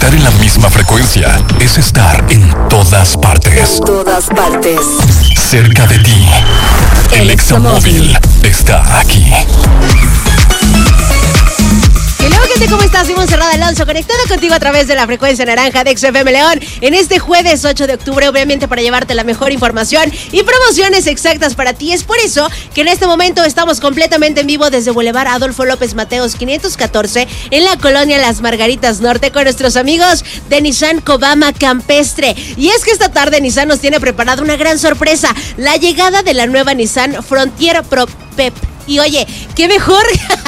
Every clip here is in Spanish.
Estar en la misma frecuencia es estar en todas partes. En todas partes. Cerca de ti. El Examóvil está aquí. Hello, gente, ¿cómo estás? Soy Montserrat Alonso, conectada contigo a través de la frecuencia naranja de XFM León en este jueves 8 de octubre, obviamente para llevarte la mejor información y promociones exactas para ti. Es por eso que en este momento estamos completamente en vivo desde Boulevard Adolfo López Mateos 514 en la colonia Las Margaritas Norte con nuestros amigos de Nissan Cobama Campestre. Y es que esta tarde Nissan nos tiene preparada una gran sorpresa, la llegada de la nueva Nissan Frontier Pro Pep. Y oye, qué mejor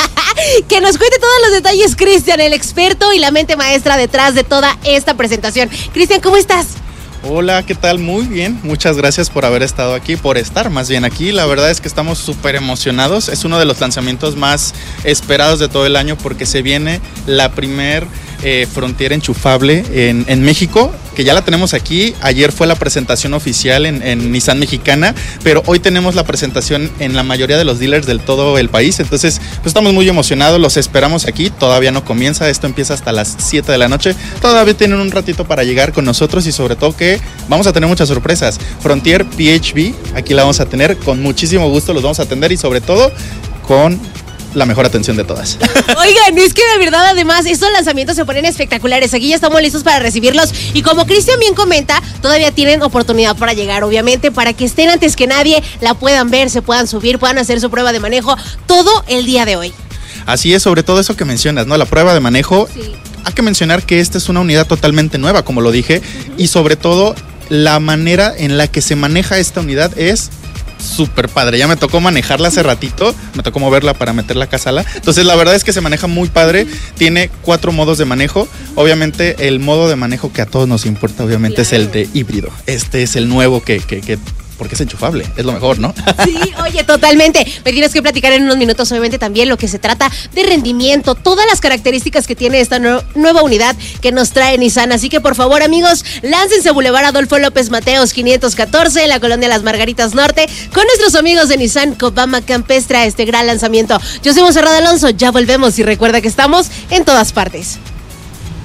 que nos cuente todos los detalles Cristian, el experto y la mente maestra detrás de toda esta presentación. Cristian, ¿cómo estás? Hola, ¿qué tal? Muy bien, muchas gracias por haber estado aquí, por estar más bien aquí. La verdad es que estamos súper emocionados. Es uno de los lanzamientos más esperados de todo el año porque se viene la primer Frontier enchufable en México, que ya la tenemos aquí. Ayer fue la presentación oficial en Nissan Mexicana, pero hoy tenemos la presentación en la mayoría de los dealers del todo el país. Entonces, pues estamos muy emocionados, los esperamos aquí. Todavía no comienza, esto empieza hasta las 7 de la noche. Todavía tienen un ratito para llegar con nosotros y sobre todo que vamos a tener muchas sorpresas. Frontier PHV, aquí la vamos a tener, con muchísimo gusto los vamos a atender y sobre todo con la mejor atención de todas. Oigan, es que de verdad además estos lanzamientos se ponen espectaculares. Aquí ya estamos listos para recibirlos y como Cristian bien comenta, todavía tienen oportunidad para llegar, obviamente, para que estén antes que nadie, la puedan ver, se puedan subir, puedan hacer su prueba de manejo todo el día de hoy. Así es, sobre todo eso que mencionas, ¿no? La prueba de manejo. Sí. Hay que mencionar que esta es una unidad totalmente nueva, como lo dije, y sobre todo la manera en la que se maneja esta unidad es súper padre. Ya me tocó manejarla hace ratito, me tocó moverla para meterla acá a sala. Entonces la verdad es que se maneja muy padre. Tiene 4 modos de manejo. Obviamente el modo de manejo que a todos nos importa, obviamente, claro, es el de híbrido. Este es el nuevo que porque es enchufable, es lo mejor, ¿no? Sí, oye, totalmente. Me tienes que platicar en unos minutos, obviamente, también lo que se trata de rendimiento, todas las características que tiene esta nueva unidad que nos trae Nissan. Así que, por favor, amigos, láncense a Boulevard Adolfo López Mateos 514 en la colonia Las Margaritas Norte con nuestros amigos de Nissan Cobama Campestre a este gran lanzamiento. Yo soy Montserrat Alonso, ya volvemos y recuerda que estamos en todas partes.